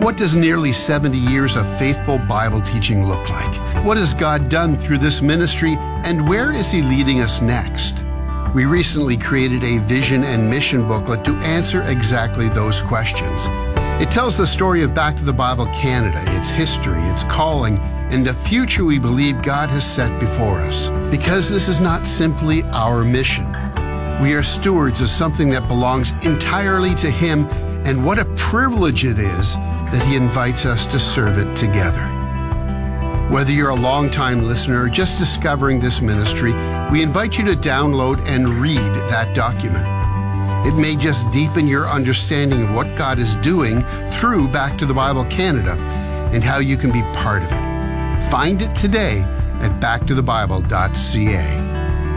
What does nearly 70 years of faithful Bible teaching look like? What has God done through this ministry, and where is He leading us next? We recently created a vision and mission booklet to answer exactly those questions. It tells the story of Back to the Bible Canada, its history, its calling, and the future we believe God has set before us. Because this is not simply our mission. We are stewards of something that belongs entirely to Him, and what a privilege it is that He invites us to serve it together. Whether you're a long-time listener or just discovering this ministry, we invite you to download and read that document. It may just deepen your understanding of what God is doing through Back to the Bible Canada and how you can be part of it. Find it today at backtothebible.ca.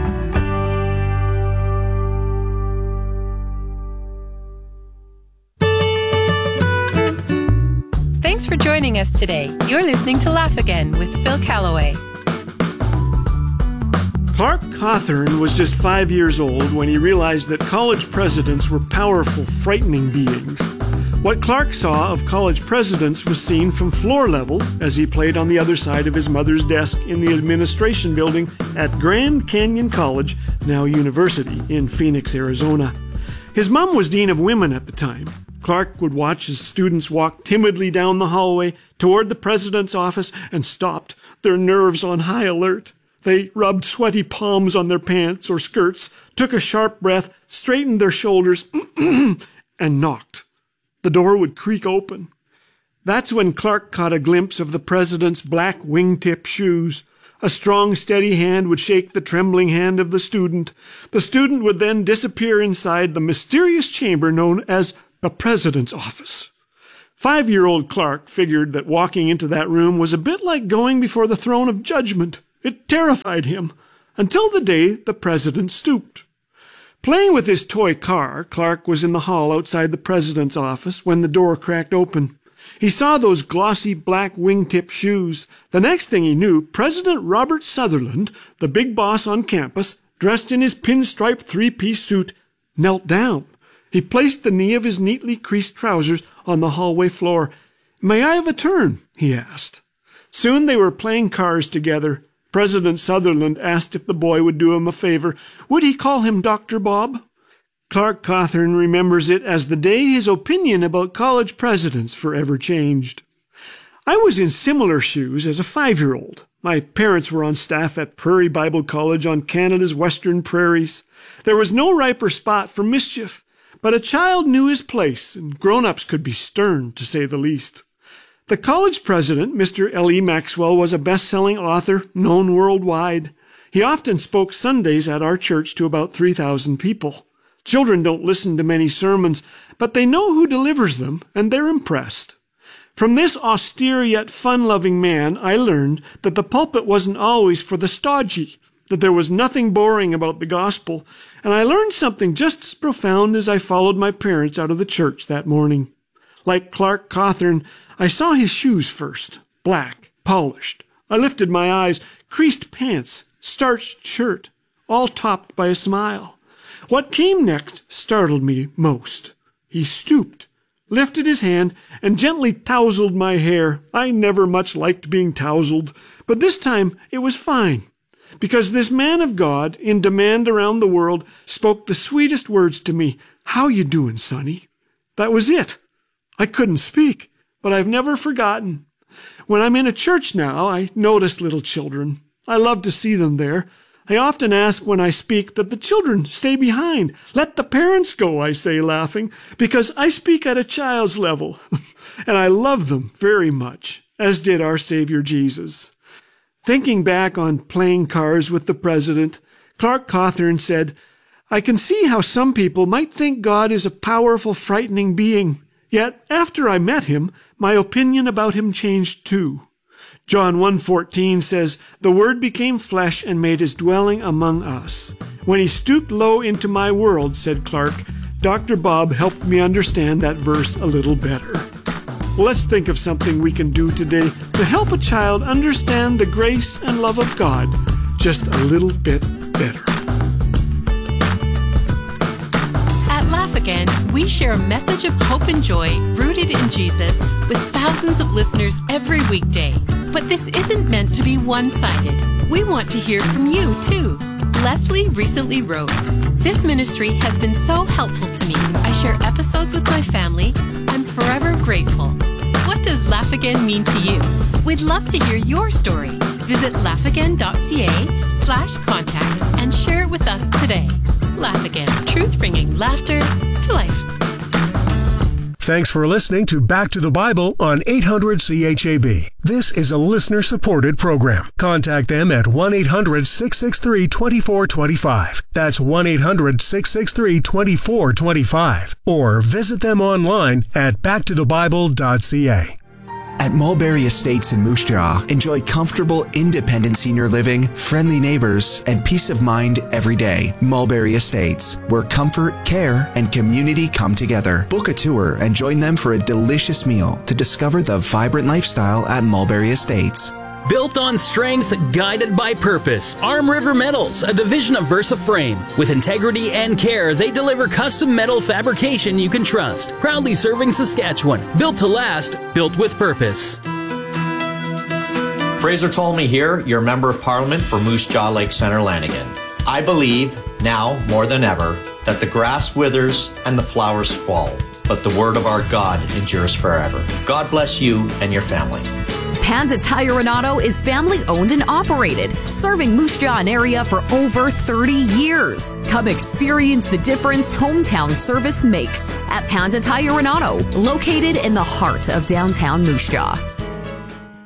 Thanks for joining us today. You're listening to Laugh Again with Phil Callaway. Clark Cawthorn was just 5 years old when he realized that college presidents were powerful, frightening beings. What Clark saw of college presidents was seen from floor level as he played on the other side of his mother's desk in the administration building at Grand Canyon College, now University, in Phoenix, Arizona. His mom was dean of women at the time. Clark would watch his students walk timidly down the hallway toward the president's office and stopped, their nerves on high alert. They rubbed sweaty palms on their pants or skirts, took a sharp breath, straightened their shoulders, and knocked. The door would creak open. That's when Clark caught a glimpse of the president's black wingtip shoes. A strong, steady hand would shake the trembling hand of the student. The student would then disappear inside the mysterious chamber known as the president's office. 5-year-old Clark figured that walking into that room was a bit like going before the throne of judgment. It terrified him, until the day the president stooped. Playing with his toy car, Clark was in the hall outside the president's office when the door cracked open. He saw those glossy black wingtip shoes. The next thing he knew, President Robert Sutherland, the big boss on campus, dressed in his pinstripe three-piece suit, knelt down. He placed the knee of his neatly creased trousers on the hallway floor. "May I have a turn?" he asked. Soon they were playing cars together. President Sutherland asked if the boy would do him a favor. Would he call him Dr. Bob? Clark Cawthorn remembers it as the day his opinion about college presidents forever changed. I was in similar shoes as a 5-year-old. My parents were on staff at Prairie Bible College on Canada's western prairies. There was no riper spot for mischief, but a child knew his place, and grown-ups could be stern, to say the least. The college president, Mr. L.E. Maxwell, was a best-selling author known worldwide. He often spoke Sundays at our church to about 3,000 people. Children don't listen to many sermons, but they know who delivers them, and they're impressed. From this austere yet fun-loving man, I learned that the pulpit wasn't always for the stodgy, that there was nothing boring about the gospel, and I learned something just as profound as I followed my parents out of the church that morning. Like Clark Cawthorn, I saw his shoes first, black, polished. I lifted my eyes, creased pants, starched shirt, all topped by a smile. What came next startled me most. He stooped, lifted his hand, and gently tousled my hair. I never much liked being tousled, but this time it was fine, because this man of God, in demand around the world, spoke the sweetest words to me. "How you doin', sonny?" That was it. I couldn't speak, but I've never forgotten. When I'm in a church now, I notice little children. I love to see them there. I often ask when I speak that the children stay behind. Let the parents go, I say, laughing, because I speak at a child's level, and I love them very much, as did our Savior Jesus. Thinking back on playing cards with the president, Clark Cawthorn said, "I can see how some people might think God is a powerful, frightening being. Yet, after I met him, my opinion about him changed too." John 1:14 says, "The Word became flesh and made his dwelling among us." When he stooped low into my world, said Clark, Dr. Bob helped me understand that verse a little better. Let's think of something we can do today to help a child understand the grace and love of God just a little bit better. At Laugh Again, We share a message of hope and joy rooted in Jesus with thousands of listeners every weekday. But this isn't meant to be one-sided. We want to hear from you, too. Leslie recently wrote, "This ministry has been so helpful to me. I share episodes with my family. I'm forever grateful." What does Laugh Again mean to you? We'd love to hear your story. Visit laughagain.ca/contact and share it with us today. Laugh Again, truth bringing laughter to life. Thanks for listening to Back to the Bible on 800 CHAB. This is a listener-supported program. Contact them at 1-800-663-2425. That's 1-800-663-2425. Or visit them online at backtothebible.ca. At Mulberry Estates in Moose Jaw, enjoy comfortable, independent senior living, friendly neighbors, and peace of mind every day. Mulberry Estates, where comfort, care, and community come together. Book a tour and join them for a delicious meal to discover the vibrant lifestyle at Mulberry Estates. Built on strength, guided by purpose. Arm River Metals, a division of Versa Frame. With integrity and care, they deliver custom metal fabrication you can trust. Proudly serving Saskatchewan. Built to last, built with purpose. Fraser Tolmie here, your Member of Parliament for Moose Jaw Lake Centre, Lanigan. I believe, now more than ever, that the grass withers and the flowers fall, but the word of our God endures forever. God bless you and your family. Panda Tire and Auto is family owned and operated, serving Moose Jaw area for over 30 years. Come experience the difference hometown service makes at Panda Tire and Auto, located in the heart of downtown Moose Jaw.